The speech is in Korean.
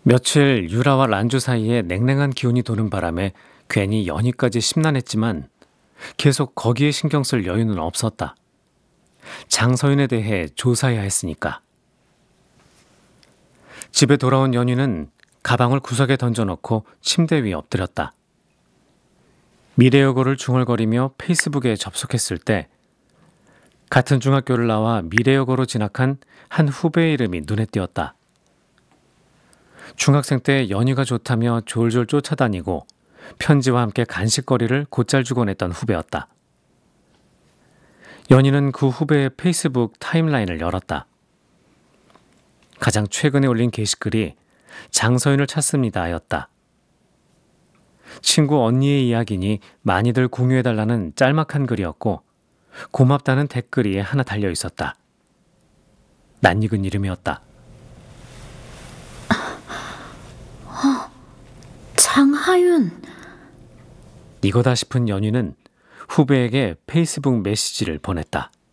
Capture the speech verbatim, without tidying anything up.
며칠 유라와 란주 사이에 냉랭한 기운이 도는 바람에 괜히 연희까지 심란했지만 계속 거기에 신경 쓸 여유는 없었다. 장서윤에 대해 조사해야 했으니까. 집에 돌아온 연희는 가방을 구석에 던져놓고 침대 위에 엎드렸다. 미래여고를 중얼거리며 페이스북에 접속했을 때 같은 중학교를 나와 미래여고로 진학한 한 후배의 이름이 눈에 띄었다. 중학생 때 연희가 좋다며 졸졸 쫓아다니고 편지와 함께 간식거리를 곧잘 주곤 했던 후배였다. 연희는 그 후배의 페이스북 타임라인을 열었다. 가장 최근에 올린 게시글이 장서윤을 찾습니다 였다. 친구 언니의 이야기니 많이들 공유해달라는 짤막한 글이었고 고맙다는 댓글이 하나 달려 있었다. 낯익은 이름이었다. 장하윤. 이거다 싶은 연희는 후배에게 페이스북 메시지를 보냈다.